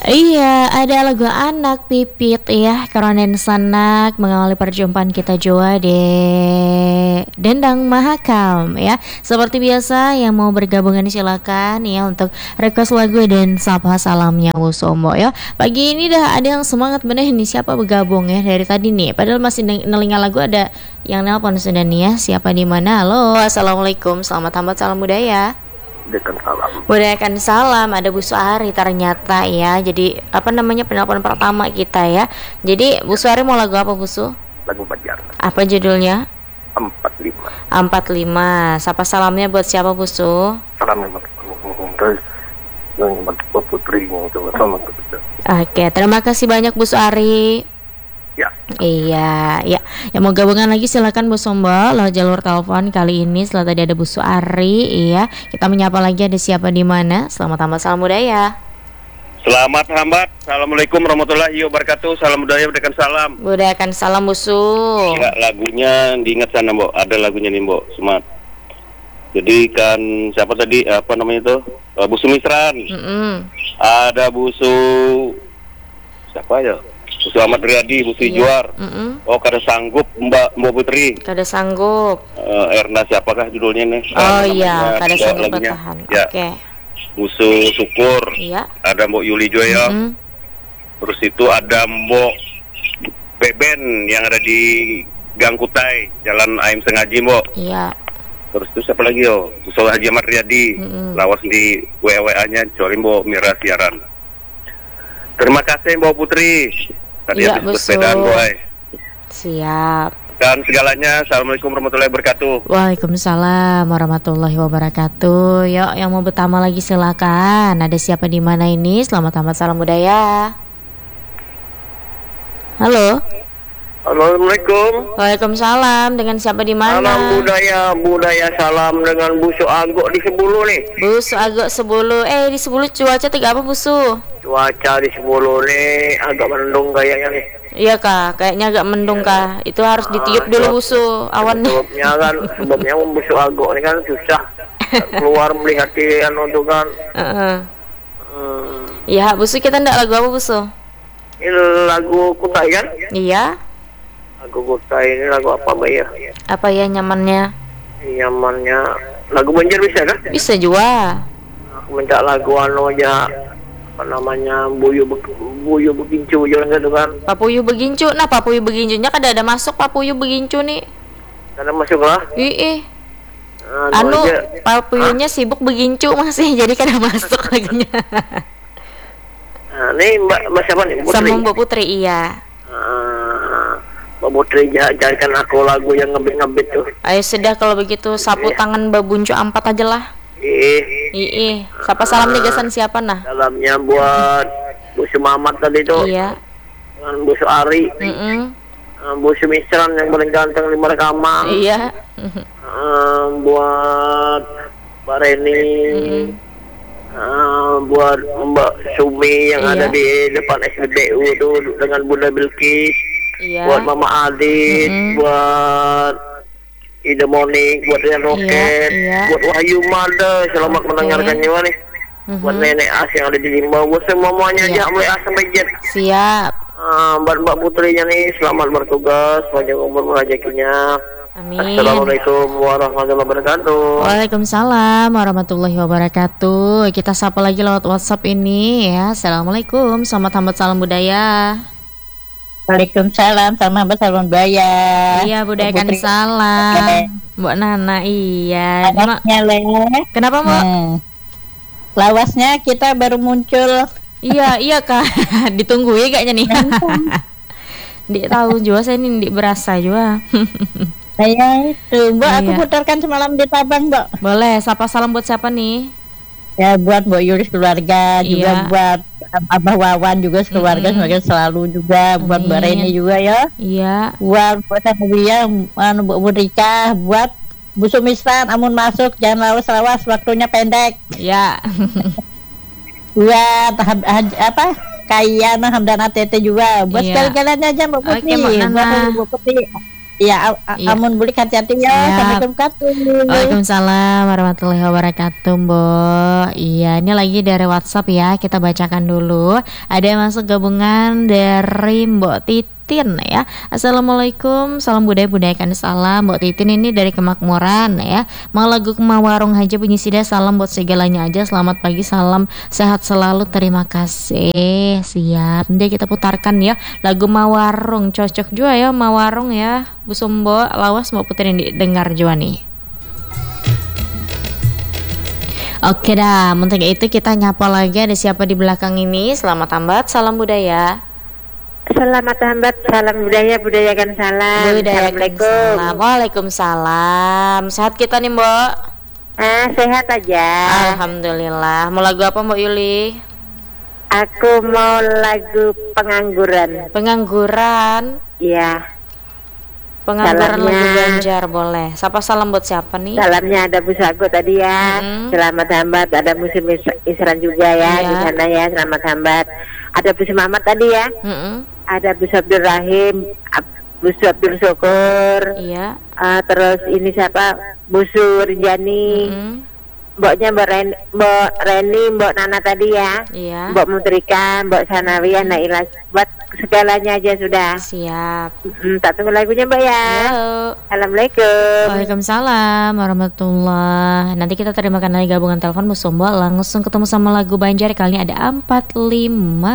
Iya, ada lagu anak pipit ya, Karonen Sanak mengawali perjumpaan kita jua de Dendang Mahakam ya. Seperti biasa yang mau bergabungan silakan ya untuk request lagu dan sapa salamnya Wusomo ya. Pagi ini dah ada yang semangat bener nih, siapa bergabung ya dari tadi nih. Padahal masih nelinga lagu ada yang nelpon sudah nih ya. Siapa di mana? Halo, assalamualaikum, selamat tambat salam budaya. Budaya salam, ada Bu Suari ternyata ya. Jadi apa namanya penelpon pertama kita ya. Jadi Bu Suari mau lagu apa Bu Su? Lagu Fajar Apa judulnya? 45. 45. Sapa salamnya buat siapa Bu Su? Salam terus yang putri sama. Oke, terima kasih banyak Bu Suari. Ya. Iya, ya. Yang mau gabungan lagi silakan Bu Sombo lewat jalur telepon kali ini. Setelah tadi ada Bu Suari, iya. Kita menyapa lagi ada siapa di mana? Selamat tambah salam budaya. Selamat hambat. Assalamualaikum warahmatullahi wabarakatuh. Salam budaya, budayakan salam. Budayakan salam Bu Su. Ya, lagunya diingat sana, Mbok. Ada lagunya nih, Mbok. Semat. Jadi kan siapa tadi apa namanya itu? Bu Sumisran. Ada Bu Su siapa ya? Bu Ahmad Riyadi, Bu Juar. Oh, kada sanggup Mbak Putri. Kada sanggup. Erna siapakah judulnya nih? Oh iya, kada sanggup bertahan. Ya. Oke. Musuh Syukur. Iya. Ada Mbok Yuli Joyo. Terus itu ada Mbok Beben yang ada di Gang Kutai, Jalan Aim Sengaji, Mbok. Iya. Terus itu siapa lagi yo? Musuh Haji Ahmad Riyadi. Lawas di WA-nya kecuali Mbok Mira siaran. Terima kasih Mbok Putri. Tadi iya, habis bersepedaan boy. Siap. Dan segalanya, assalamualaikum warahmatullahi wabarakatuh. Waalaikumsalam warahmatullahi wabarakatuh. Yuk, yang mau bertama lagi silakan. Ada siapa di mana ini? Selamat tamat salam budaya. Halo. Assalamualaikum. Waalaikumsalam. Dengan siapa di mana? Salam budaya salam dengan Busu Agok di Sebulu nih. Busu Agok Sebulu. Di Sebulu cuaca tiga apa Busu? Cuaca di Sebulu nih agak mendung kayaknya nih. Iya kak, kayaknya agak mendung kak. Itu harus ditiup dulu Busu awannya. Sebabnya Busu Agok ini kan susah keluar melihat anu tuh kan. Iya Busu, kita ndak lagu apa Busu? Ini lagu Kutai kan? Iya. Lagu Kutai ini lagu apa Mbak ya? Apa ya nyamannya? Nyamannya lagu Banjar bisa kan? Bisa juga. Aku minta lagu anu aja, apa namanya, Buyu Begincu jalan gitu kan. Papuyu Begincu. Nah Papuyu Begincunya kan ada masuk Papuyu Begincu nih. Ada masuk lah. Ih. Anu Papuyunya sibuk begincu masih jadi kan masuk lagunya. Nah, ini Mbak siapa nih? Putri. Sama Mbak Putri iya. Mbak Putri jangankan aku lagu yang ngebit tuh. Ayo sudah kalau begitu sapu tangan Mbak Buncu Ampat aja lah. Siapa salam nih gasan siapa nah? Salamnya buat Bu Sumamat tadi tuh. Iya. Dengan Bu Suari. Bu Sumisran yang paling ganteng di Markamang. Iya. Buat Mbak Reni. Buat Mbak Sumi yang ada di depan SPBU tuh dengan Bunda Bilkis. Iya. Buat Mama Adit, buat Ida Monik, buat Rian Roket, buat Wahyu Mada, selamat mendengarkan nyawa nih. Buat Nenek As yang ada di Limbau, buat semuanya aja mulai A sampai Z. Siap. Buat Mbak Putrinya nih, selamat bertugas, panjang umur rezekinya. Amin. Assalamualaikum warahmatullahi wabarakatuh. Waalaikumsalam warahmatullahi wabarakatuh. Kita sapa lagi lewat WhatsApp ini ya. Assalamualaikum, selamat tamat salam budaya. Waalaikumsalam, sama salam budaya. Iya, budayakan salam. Mbak Nana, iya. Lawasnya Kenapa Mbak? Lawasnya kita baru muncul. Iya kak. Ditunggu ya kayaknya nih. Dik tahu juga saya ini dik berasa juga. Saya itu, Mbak, aku putarkan semalam di Tabang, Mbak. Boleh, sapa salam buat siapa nih? Ya buat Mbak Yuris keluarga, juga buat Abah Wawan juga keluarga, semoga selalu juga. Buat Mbak Reni juga ya. Iya. Buat Sabia, Mbak Mudrika, buat Bu Sumisran, amun masuk jangan lawas waktunya pendek. Ya. Buat Kayana Hamdana Tete juga. Buat sekali-kalian aja Mbak Putri. Mbak Putri. Ya, Iya. amun bulik hati-hati ya. Siap. Assalamualaikum warahmatullahi. Waalaikumsalam warahmatullahi wabarakatuh, Mbok. Iya, ini lagi dari WhatsApp ya. Kita bacakan dulu. Ada yang masuk gabungan dari Mbok Titin ya. Assalamualaikum, salam budaya-budayakan salam. Mbok Titin ini dari Kemakmuran ya. Mau lagu Kemawarung Haja bunyi sida, salam buat segalanya aja. Selamat pagi, salam sehat selalu. Terima kasih. Siap. Nanti kita putarkan ya lagu Mawarung. Cocok juga ya Mawarung ya. Bu Sumbo, lawas mau puterin dengar juga nih. Oke dah, untuk itu kita nyapa lagi, ada siapa di belakang ini. Selamat hambat, salam budaya. Selamat hambat, salam budaya, budayakan salam. Assalamualaikum. Salam. Waalaikumsalam. Sehat kita nih, Mbok? Sehat aja. Alhamdulillah. Mau lagu apa, Mbok Yuli? Aku mau lagu Pengangguran. Pengangguran. Iya. Pengangguran Salamnya. lagu Banjar boleh. Sapa salam buat siapa nih? Salamnya ada Bu Sago tadi ya. Selamat hambat, ada musim Isran juga ya Iya. di sana ya. Selamat hambat. Ada Bu Mamat tadi ya. Ada Bu Abdul Rahim, Bu Abdul Syukur. Iya. Terus ini siapa? Bu Surjani. Mboknya Mbok Reni, Mbok Nana tadi ya. Iya. Mbok Mutrika, Mbok Sanawiyah, Nailah, buat segalanya aja sudah. Siap. Tak tunggu lagunya Mbak ya. Halo. Assalamualaikum. Waalaikumsalam warahmatullahi. Nanti kita terimakan lagi gabungan telepon Bu Sombo, langsung ketemu sama lagu Banjar. Kali ini ada 45